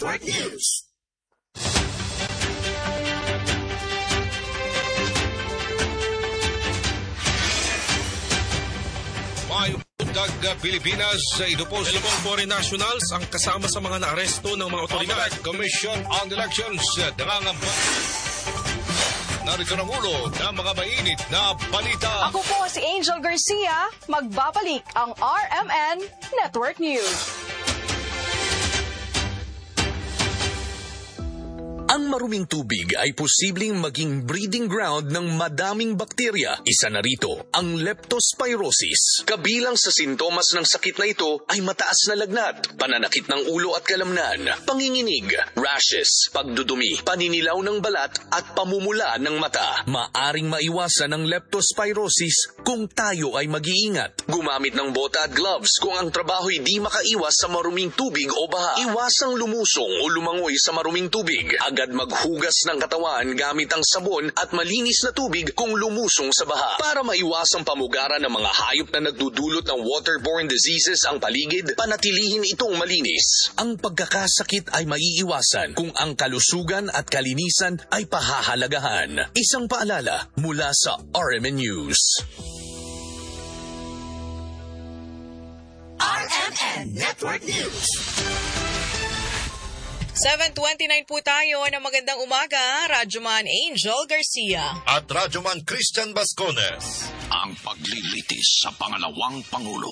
Network News. Mayundag Pilipinas, ito po silabong foreign nationals ang kasama sa mga naaresto ng mga otoridad. Commission on Elections, nangangamba. Narito ng ulo ng mga mainit na balita. Ako po si Angel Garcia, magbabalik ang RMN Network News. Ang maruming tubig ay posibleng maging breeding ground ng madaming bakterya. Isa na rito ang leptospirosis. Kabilang sa sintomas ng sakit na ito ay mataas na lagnat, pananakit ng ulo at kalamnan, panginginig, rashes, pagdudumi, paninilaw ng balat at pamumula ng mata. Maaring maiwasan ang leptospirosis kung tayo ay mag-iingat. Gumamit ng bota at gloves kung ang trabaho'y di makaiwas sa maruming tubig o baha. Iwasang lumusong o lumangoy sa maruming tubig. Agad maghugas ng katawan gamit ang sabon at malinis na tubig kung lumusong sa baha. Para maiwasang pamugaran ng mga hayop na nagdudulot ng waterborne diseases ang paligid, panatilihin itong malinis. Ang pagkakasakit ay maiiwasan kung ang kalusugan at kalinisan ay pahahalagahan. Isang paalala mula sa RMN News. RMN Network News. 7:29 po tayo ng magandang umaga, Radyoman Angel Garcia. At Radyoman Christian Bascones. Ang paglilitis sa pangalawang Pangulo.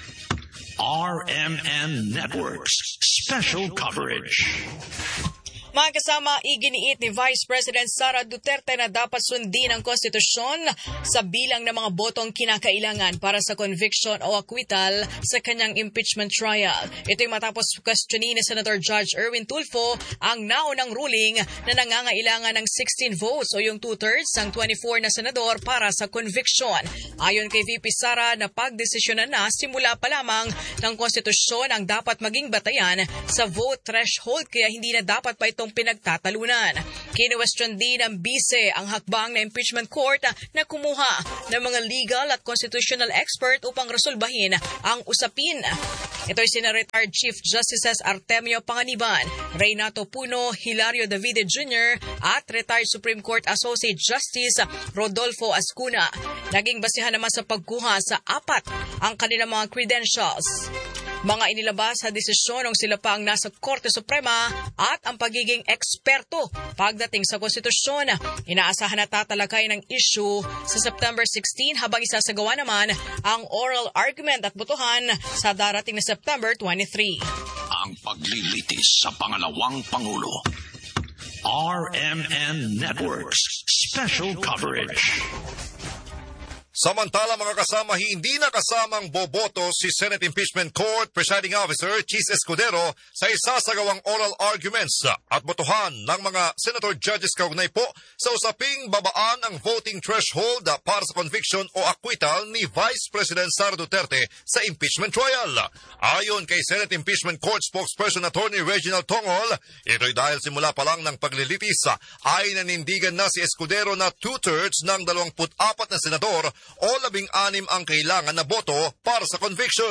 RMN Networks Special Coverage. Mga kasama, iginiit ni Vice President Sara Duterte na dapat sundin ang konstitusyon sa bilang ng mga botong kinakailangan para sa conviction o acquittal sa kanyang impeachment trial. Ito'y matapos questionin ni Senator Judge Erwin Tulfo ang naunang ruling na nangangailangan ng 16 votes o yung 2/3 ng 24 na senador para sa conviction. Ayon kay VP Sara, na pagdesisyonan na simula pa lamang ng konstitusyon ang dapat maging batayan sa vote threshold, kaya hindi na dapat pa itong pinagtatalunan. Kinuwestiyon din ng bise ang hakbang na impeachment court na kumuha ng mga legal at constitutional expert upang resolbahin ang usapin. Ito'y sina retired Chief Justices Artemio Panganiban, Reynato Puno, Hilario Davide Jr. at retired Supreme Court Associate Justice Rodolfo Ascuna. Naging basihan naman sa pagkuha sa 4 ang kanilang mga credentials. Mga inilabas sa desisyon nung sila pa ang nasa Korte Suprema at ang pagiging eksperto pagdating sa konstitusyon. Inaasahan na tatalakay ng issue sa September 16 habang isasagawa naman ang oral argument at botohan sa darating na September 23. Ang paglilitis sa pangalawang Pangulo. RMN Networks Special Coverage. Samantala mga kasama, hindi nakasamang boboto si Senate Impeachment Court Presiding Officer Chis Escudero sa isasagawang oral arguments at botohan ng mga senator judges kaugnay po sa usaping babaan ang voting threshold para sa conviction o acquittal ni Vice President Sara Duterte sa impeachment trial. Ayon kay Senate Impeachment Court spokesperson Attorney Reginald Tongol, ito'y dahil simula pa lang ng paglilitis ay nanindigan na si Escudero na 2/3 ng 24 na senador o 16 ang kailangan na boto para sa conviction.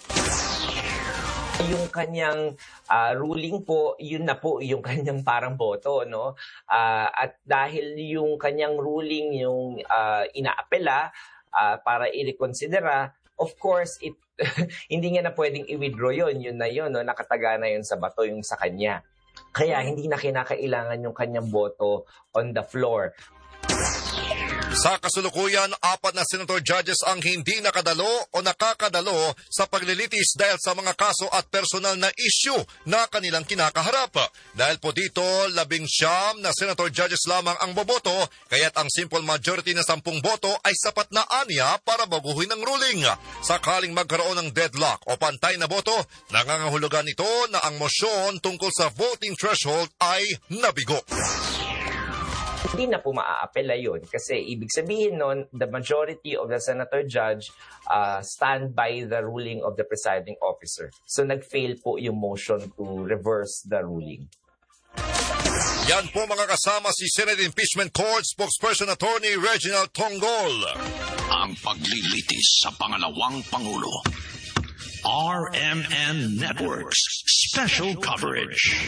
Yung kanyang ruling po, yun na po yung kanyang parang boto, no? At dahil yung kanyang ruling yung inaapela para i-reconsidera, of course, hindi niya na pwedeng i-withdraw yun na yun, no? Nakataga na yun sa bato yung sa kanya. Kaya hindi na kinakailangan yung kanyang boto on the floor. Sa kasulukuyan, 4 na senator judges ang hindi nakadalo o nakakadalo sa paglilitis dahil sa mga kaso at personal na issue na kanilang kinakaharap. Dahil po dito, 19 na senator judges lamang ang boboto, kaya't ang simple majority na 10 boto ay sapat na anya para baguhin ang ruling. Sakaling magkaroon ng deadlock o pantay na boto, nangangahulugan ito na ang mosyon tungkol sa voting threshold ay nabigo. Hindi na po maaapela yun kasi ibig sabihin nun, the majority of the senator judge stand by the ruling of the presiding officer. So nag-fail po yung motion to reverse the ruling. Yan po mga kasama si Senate Impeachment Court spokesperson Attorney Reginald Tongol. Ang paglilitis sa pangalawang Pangulo. RMN Networks special coverage.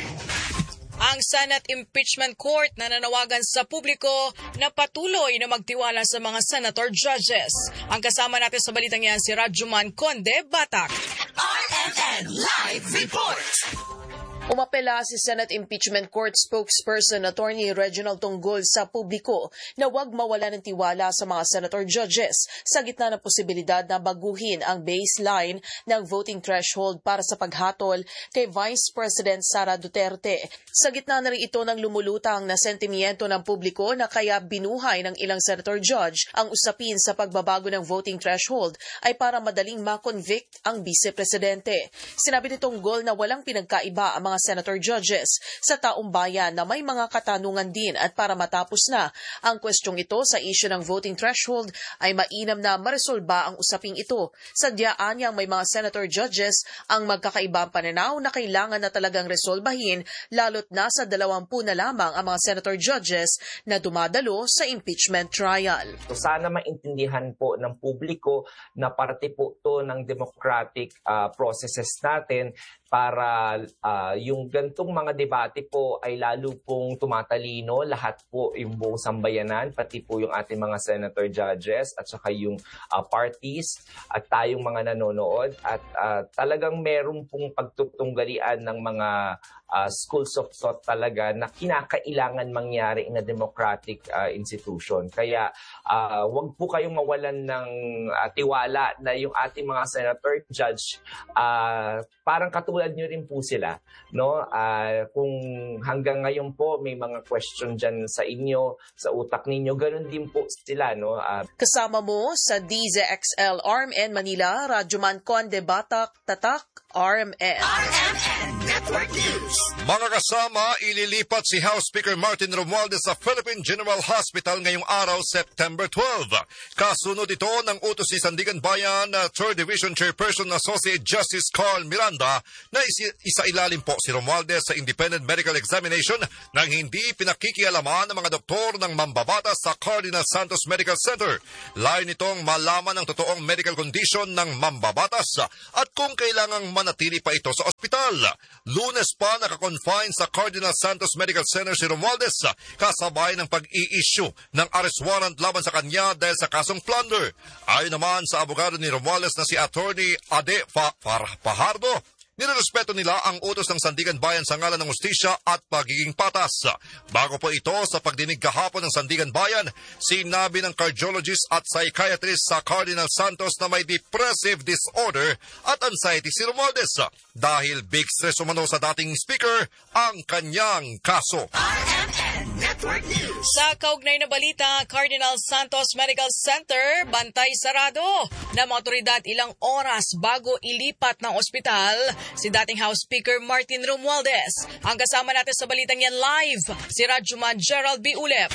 Ang Senate Impeachment Court nananawagan sa publiko na patuloy na magtiwala sa mga senator judges. Ang kasama natin sa balitang yan si Rajuman Conde Batak. RMN Live Report. Umapela si Senate Impeachment Court spokesperson Attorney Reginald Tonggol sa publiko na huwag mawala ng tiwala sa mga senator judges sa gitna ng posibilidad na baguhin ang baseline ng voting threshold para sa paghatol kay Vice President Sara Duterte. Sa gitna na rin ito ng lumulutang na sentimiento ng publiko na kaya binuhay ng ilang senator judge ang usapin sa pagbabago ng voting threshold ay para madaling ma-convict ang vice-presidente. Sinabi ni Tonggol na walang pinagkaiba ang mga senator judges sa taong bayan na may mga katanungan din at para matapos na ang questioning ito sa issue ng voting threshold ay mainam na maresolba ang usaping ito. Sadyaan niyang may mga senator judges ang magkakaibang pananaw na kailangan na talagang resolbahin lalo't nasa 20 na lamang ang mga senator judges na dumadalo sa impeachment trial. So sana maintindihan po ng publiko na parte po to ng democratic processes natin para yung gantong mga debate po ay lalo pong tumatalino lahat po yung buong sambayanan, pati po yung ating mga senator judges at saka yung parties at tayong mga nanonood at talagang meron pong pagtutunggalian ng mga schools of thought talaga na kinakailangan mangyari in a democratic institution. Kaya wag po kayong mawalan ng tiwala na yung ating mga senator judge parang katulad nyo rin po sila, no? Kung hanggang ngayon po may mga question dyan sa inyo, sa utak ninyo, ganun din po sila, no? Kasama mo sa DZXL RMN Manila, Rajuman Conde Batak, Tatak, RMN. RMN Network News. Mga kasama, ililipat si House Speaker Martin Romualdez sa Philippine General Hospital ngayong araw, September 12. Kasunod ito ng utos ni Sandigan Bayan 3rd Division Chairperson Associate Justice Carl Miranda na isailalim po si Romualdez sa independent medical examination nang hindi pinakikialaman ng mga doktor ng mambabatas sa Cardinal Santos Medical Center. Layon nitong malaman ang totoong medical condition ng mambabatas at kung kailangang manatili pa ito sa ospital. Lunes pa nakakonfine sa Cardinal Santos Medical Center si Romualdez kasabay ng pag-i-issue ng arrest warrant laban sa kanya dahil sa kasong plunder. Ayon naman sa abogado ni Romualdez na si Attorney Ade Fajardo, nirerespeto nila ang utos ng Sandigan Bayan sa ngalan ng hustisya at pagiging patas. Bago po ito sa pagdinig kahapon ng Sandigan Bayan, sinabi ng cardiologist at psychiatrist sa Cardinal Santos na may depressive disorder at anxiety si Romualdez dahil big stress umano sa dating speaker ang kanyang kaso. RMN Network News. Sa kaugnay na balita, Cardinal Santos Medical Center, bantay sarado ng mga otoridad ilang oras bago ilipat ng ospital si dating House Speaker Martin Romualdez. Ang kasama natin sa balitang yan live, si Rajuman Gerald B. Ulep.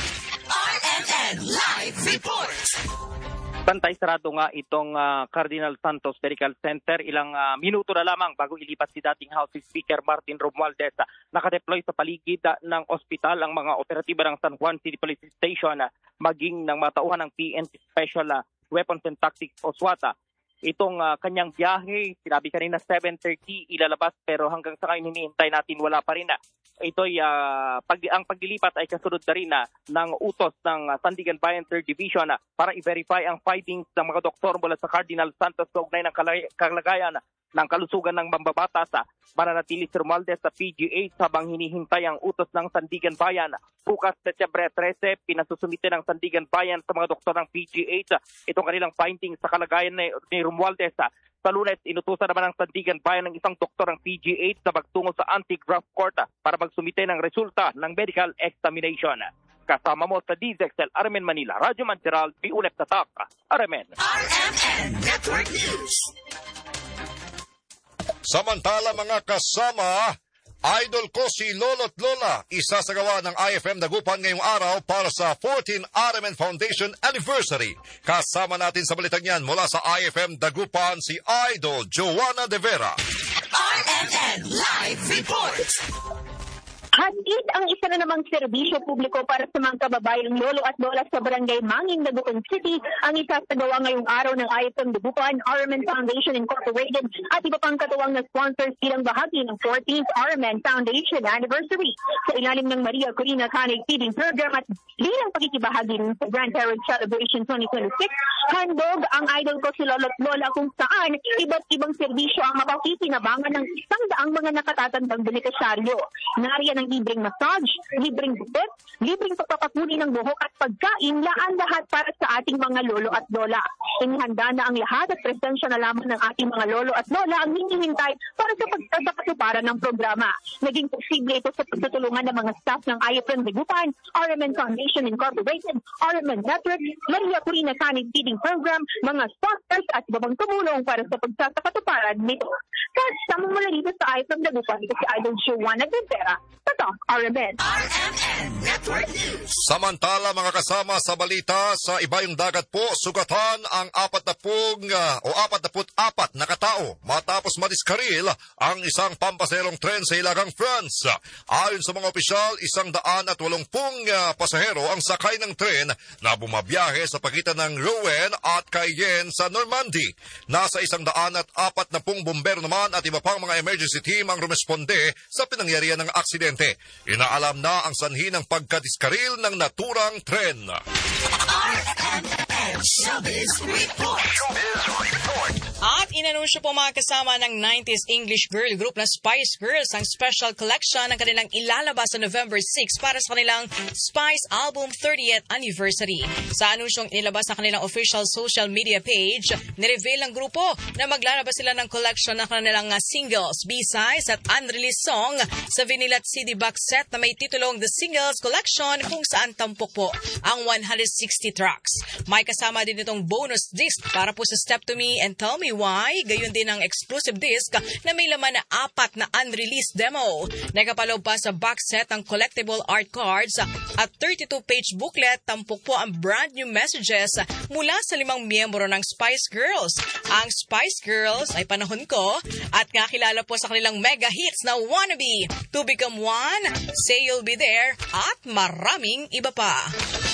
RMN Live Report. Bantay sarado nga itong Cardinal Santos Medical Center. Ilang minuto na lamang bago ilipat si dating House Speaker Martin Romualdez. Nakadeploy sa paligid ng ospital ang mga operatiba ng San Juan City Police Station maging ng matauhan ng PNP Special Weapons and Tactics o SWAT. Itong kanyang biyahe, sinabi kanina 7:30 ilalabas pero hanggang sa ngayon hinihintay natin wala pa rin. Ito'y ang paglilipat ay kasunod na rin ng utos ng Sandigan Bayan 3rd Division para i-verify ang findings ng mga doktor mula sa Cardinal Santos kaugnay ng kalagayan ng kalusugan ng mambabatas. Mananatili si Romualdez sa PGH habang hinihintay ang utos ng Sandigan Bayan. Bukas Setyembre 13, pinasusunite ng Sandigan Bayan sa mga doktor ng PGH itong kanilang findings sa kalagayan ni Romualdez. Sa Lunes, inutusan naman ng Sandigan Bayan ng isang doktor ng PGH na magtungo sa Anti-Graft Court para magsumite ng resulta ng medical examination. Kasama mo sa DZXL RMN Manila, Radyo Mancheral, Biulep Tatak, RMN. RMN Network News. Samantala mga kasama, idol ko si Lolo't Lola, isasagawa ng IFM Dagupan ngayong araw para sa 14th RMN Foundation Anniversary. Kasama natin sa balitang yan mula sa IFM Dagupan si Idol Joanna De Vera. RMN Live Report. Hatid ang isa na namang serbisyo publiko para sa mga kababayang lolo at lola sa barangay Manging, Dagupan City ang isasagawa ngayong araw ng IFM Dagupan RMN Foundation Incorporated at iba pang katuwang na sponsors bilang bahagi ng 14th RMN Foundation Anniversary. Sa ilalim ng Maria Corina Canning Feeding Program at bilang pakikibahagi sa Grandparents Celebration 2026, handog ang idol ko si Lolo at Lola kung saan iba't ibang serbisyo ang mapakikinabangan ng 100 mga nakatatandang benepisyaryo. Nariyan ang libreng massage, libreng gupit, libreng pagpapakuni ng buhok at pagkain, lahat para sa ating mga lolo at lola. Inihanda na ang lahat at presensya na lamang ng ating mga lolo at lola ang hinihintay para sa pagkakatuparan ng programa. Naging posible ito sa pagtutulungan ng mga staff ng IFM Dagupan, RMN Foundation Incorporated, RMN Network, Maria Corina Canning Feeding Program, mga sponsors at ibang tumulong para sa pagkakatuparan nito. Kasama mula dito sa IFM Dagupan, ito si Idol Joanna Guevara. Ito, RMN. RMN Network News. Samantala mga kasama sa balita, sa Ibayong Dagat po, sugatan ang 44 na katao matapos madiskaril ang isang pampaserong tren sa Hilagang France. Ayon sa mga opisyal, 180 pasahero ang sakay ng tren na bumabiyahe sa pagitan ng Rouen at Cayenne sa Normandy. Nasa 140 bumbero naman at iba pang mga emergency team ang rumesponde sa pinangyarihan ng aksidente. Inaalam na ang sanhi ng pagkadiskaril ng naturang tren. RMN Showbiz Report. At inanunsyo po mga kasama ng 90s English girl group na Spice Girls ang special collection ng kanilang ilalabas sa November 6 para sa kanilang Spice Album 30th Anniversary. Sa anunsyong inilabas sa kanilang official social media page, nireveal ng grupo na maglalabas sila ng collection ng kanilang singles, B-sides at unreleased song sa vinyl at CD box set na may titulong The Singles Collection kung saan tampok po ang 160 tracks. May kasama din itong bonus disc para po sa Step to Me and Tell Me Why, gayon din ang exclusive disc na may laman na 4 na unreleased demo. Nakapaloob pa sa box set ang collectible art cards at 32-page booklet, tampok po ang brand new messages mula sa 5 miyembro ng Spice Girls. Ang Spice Girls ay panahon ko at kakilala po sa kanilang mega hits na Wannabe, To Become One, Say You'll Be There at maraming iba pa.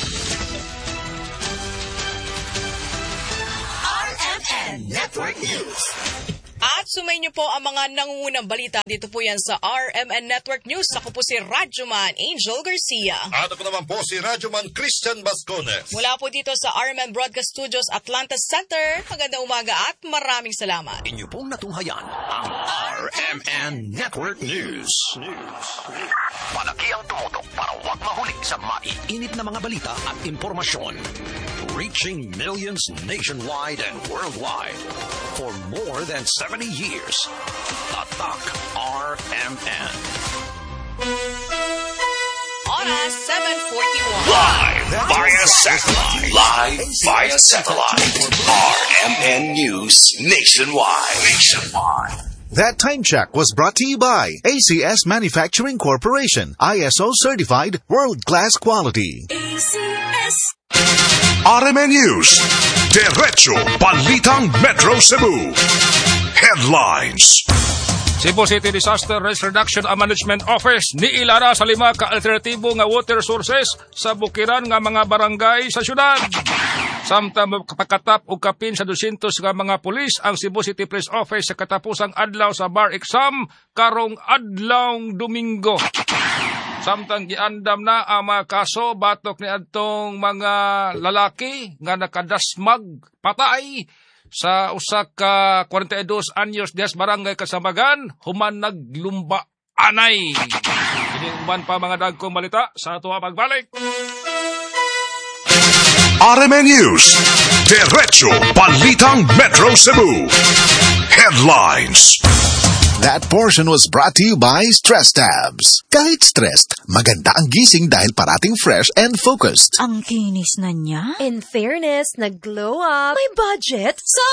RMN Network News. At sumayin niyo po ang mga nangungunang balita. Dito po yan sa RMN Network News. Ako po si Radyoman Angel Garcia. At ako naman po si Radyoman Christian Bascones. Mula po dito sa RMN Broadcast Studios, Atlanta Center. Magandang umaga at maraming salamat. Inyo pong natunghayan ang RMN Network News. Malaki ang tumutok para huwag mahuli sa maiinit na mga balita at impormasyon. Reaching millions nationwide and worldwide for more than 70 years. Tatak RMN. Oras 7:41. Live via satellite. RMN News nationwide. That time check was brought to you by ACS Manufacturing Corporation, ISO certified world-class quality. ACS. RMN News, Derecho Balitang Metro Cebu. Headlines. Cebu City Disaster Risk Reduction and Management Office niilara sa 5 ka-alternatibo nga water sources sa bukiran nga mga barangay sa syudad. Samtang pagkatap og kapin sa 200 nga mga pulis ang Cebu City Police Office sa katapusang adlaw sa bar exam karong adlawng Domingo. Samtang giandam na ang mga kaso batok ni adtong mga lalaki nga nakadasmag patay sa usa ka 42 anyos dias barangay Kasamagan human naglumba anay. Inuman pa mga dagkong balita sa ato pagbalik. RMN News, Derecho Balitang Metro Cebu. Headlines. That portion was brought to you by Stress Tabs. Kahit stressed, maganda ang gising dahil parating fresh and focused. Ang kinis na niya. In fairness, nag-glow up. May budget.